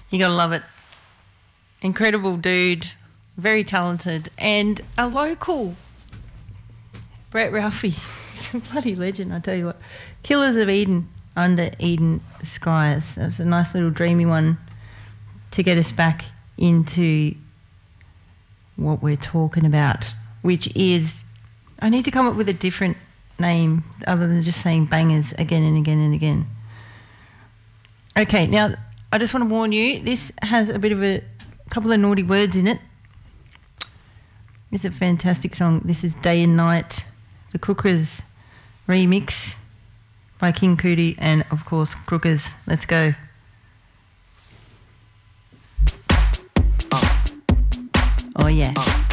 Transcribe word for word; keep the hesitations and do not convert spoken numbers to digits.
You gotta love it. Incredible dude, very talented, and a local. Brett Ralphie, he's a bloody legend, I tell you what. Killers of Eden, Under Eden Skies. That's a nice little dreamy one to get us back into what we're talking about, which is, I need to come up with a different name other than just saying bangers again and again and again. Okay, now I just want to warn you, this has a bit of a couple of naughty words in it. It's a fantastic song. This is Day and Night, the Crookers remix by King Cootie and, of course, Crookers. Let's go. Oh, yeah.